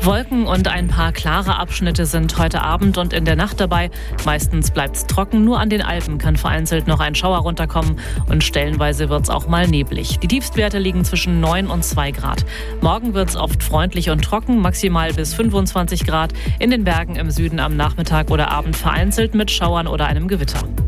Wolken und ein paar klare Abschnitte sind heute Abend und in der Nacht dabei. Meistens bleibt es trocken, nur an den Alpen kann vereinzelt noch ein Schauer runterkommen und stellenweise wird es auch mal neblig. Die Tiefstwerte liegen zwischen 9 und 2 Grad. Morgen wird es oft freundlich und trocken, maximal bis 25 Grad. In den Bergen im Süden am Nachmittag oder Abend vereinzelt mit Schauern oder einem Gewitter.